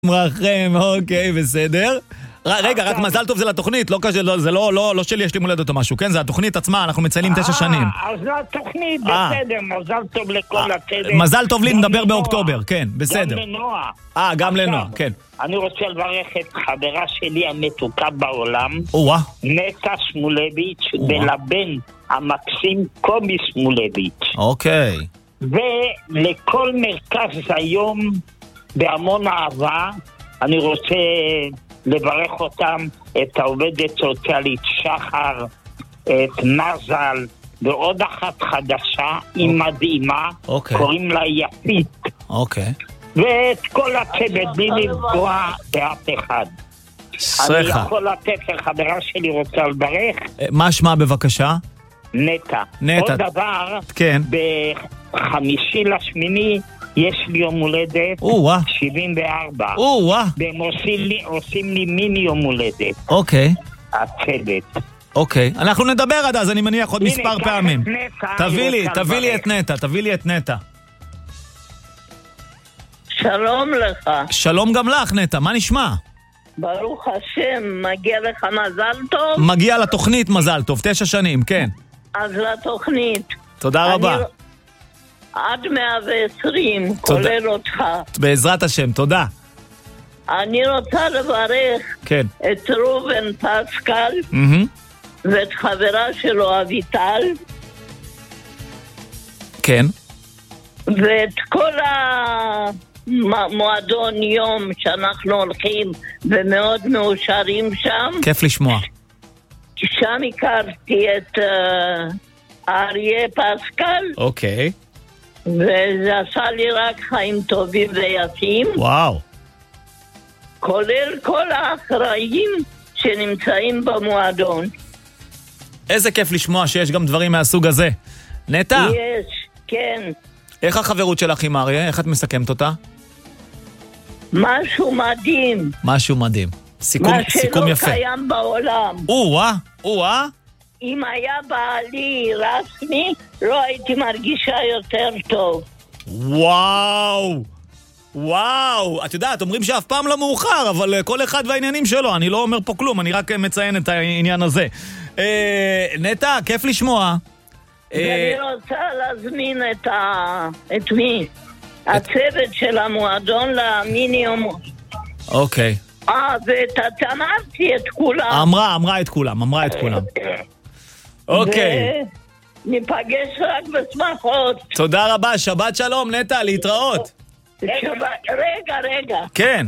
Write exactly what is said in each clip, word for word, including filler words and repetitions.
מרחם, אוקיי, בסדר. רגע, רק מזל טוב זה לתוכנית, לא קשה, זה לא, לא שלי, יש לי מולדת או משהו, כן? זה התוכנית עצמה, אנחנו מציינים תשע שנים. אז זה התוכנית, בסדר, מזל טוב לכל הצוות. מזל טוב לי, נדבר באוקטובר, כן, בסדר. גם לנועה. אה, גם לנועה, כן. אני רוצה לברך את חברה שלי המתוקה בעולם, נטע שמולביץ', ולבן המקסים קובי שמולביץ'. אוקיי. ולכל מרכז היום בהמון אהבה, אני רוצה לברך אותם, את העובדת סוציאלית שחר, את מזל, ועוד אחת חדשה, היא מדהימה, קוראים לה יפית. אוקיי. ואת כל הצוות, בלי לפגוע באף אחד. אני יכול לתת לחברה שלי רוצה לברך. מה שמה בבקשה? נטע. נטע. עוד דבר, כן. בחמישי לשמיני, יש לי יום הולדת, שבעים וארבע. והם עושים לי מיני יום הולדת. אוקיי. הצוות. אוקיי. אנחנו נדבר עד אז, אני מניח עוד מספר פעמים. תביא לי, תביא לי את נטע, תביא לי את נטע. שלום לך. שלום גם לך, נטע, מה נשמע? ברוך השם, מגיע לך מזל טוב? מגיע לתוכנית מזל טוב, תשע שנים, כן. אז לתוכנית. תודה רבה. עד מאה ועשרים, כולל אותך. בעזרת השם, תודה. אני רוצה לברך כן. את רובן פסקל, ואת חברה שלו אביטל. כן. ואת כל המועדון יום שאנחנו הולכים ומאוד מאושרים שם. כיף לשמוע. שם הכרתי את אריה פסקל. אוקיי. וזה עשה לי רק חיים טובים ויפים. וואו. כולל כל האחראים שנמצאים במועדון. איזה כיף לשמוע שיש גם דברים מהסוג הזה. נטע? יש, כן. איך החברות שלך עם אריה? איך את מסכמת אותה? משהו מדהים. משהו מדהים. סיכום, סיכום יפה. מה שלא קיים בעולם. או-אה, או-אה. אם היה בעלי רסמי, לא הייתי מרגישה יותר טוב. וואו! וואו! את יודעת, אומרים שאף פעם לא מאוחר, אבל כל אחד והעניינים שלו. אני לא אומר פה כלום, אני רק מציין את העניין הזה. אה, נטע, כיף לשמוע. ואני רוצה להזמין את ה... את מי? הצוות של המועדון למיניום. אוקיי. אה, ואת אמרתי את כולם. אמרה, אמרה את כולם, אמרה את כולם. אוקיי. ניפגש רק בשמחות. תודה רבה, שבת שלום, נטע, להתראות. רגע, רגע. כן.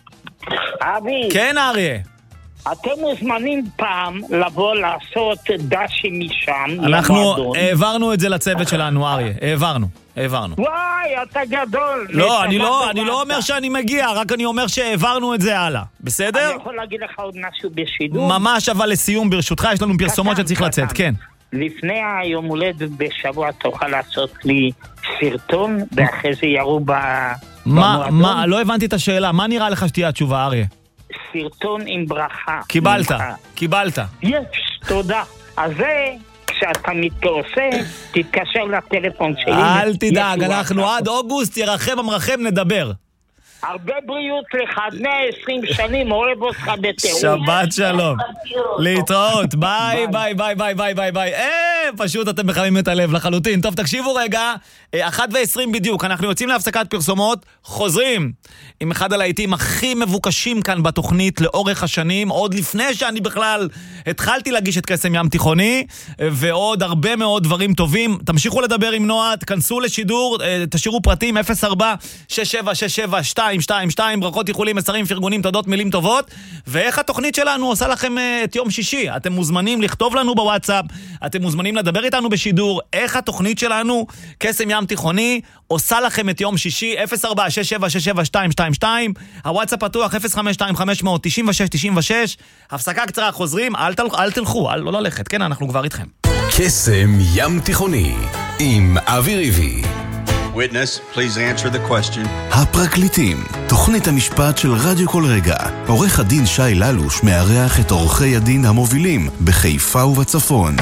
אבי. כן, אריה. אתם מוזמנים פעם לבוא לעשות דשי משם. אנחנו העברנו את זה לצוות שלנו, אריה. העברנו, העברנו. וואי, אתה גדול. לא, אני לא, אני לא אומר שאני מגיע, רק אני אומר שהעברנו את זה הלאה. בסדר? אני יכול להגיד לך עוד משהו בשידור? ממש, אבל לסיום, ברשותך, יש לנו פרסומות שצריך לצאת, כן. לפני היום הולדת בשבוע תוכל לעשות לי סרטון, ואחרי זה יראו במועדון. מה, לא הבנתי את השאלה, מה נראה לך שתהיה התשובה, אריה? סרטון עם ברכה. קיבלת, קיבלת. יש, תודה. אז זה, כשאתה מתעושה, תתקשר לטלפון שלי. אל תדאג, אנחנו עד אוגוסט, ירחם המרחם, נדבר. הרבה בריאות לך, עד מאה ועשרים שנים, אוהב אותך בטירוף. שבת שלום. להתראות, ביי, ביי, ביי, ביי, ביי, ביי, ביי. אה, פשוט אתם מחממים את הלב לחלוטין. טוב, תקשיבו רגע, אחת ועשרים בדיוק, אנחנו יוצאים להפסקת פרסומות, חוזרים עם אחד הלהיטים הכי מבוקשים כאן בתוכנית לאורך השנים, עוד לפני שאני בכלל התחלתי להגיש את קסם ים תיכוני, ועוד הרבה מאוד דברים טובים. תמשיכו לדבר עם נועה, תכנסו לשידור, תשאירו פרטים אפס ארבע שש שבע שש שבע שתיים שתיים שתיים, ברכות איחולים, מסרים, פרגונים, תודות, מילים טובות. ואיך התוכנית שלנו עושה לכם את יום שישי? אתם מוזמנים לכתוב לנו בוואטסאפ, אתם מוזמנים לדבר איתנו בשידור, איך התוכנית שלנו, קסם ים תיכוני, עושה לכם את יום שישי, אפס ארבע שש שבע שש שבע שתיים שתיים שתיים, הוואטסאפ פתוח אפס חמש שתיים חמש אפס אפס תשעים ושש תשעים ושש. הפסקה קצרה, חוזרים, אל, תל, אל תלכו, אל, לא ללכת, כן, אנחנו כבר איתכם. קסם ים תיכוני עם אבי ריבי. Witness, please answer the question. הפרקליטים, תוכנית המשפט של רדיו כל רגע. עורך הדין שי ללוש מארח את עורכי הדין המובילים בחיפה ובצפון.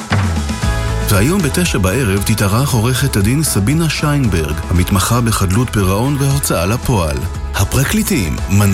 והיום בתשע בערב תתארח עורכת הדין סבינה שיינברג, המתמחה בחדלות פירעון והוצאה לפועל. הפרקליטים,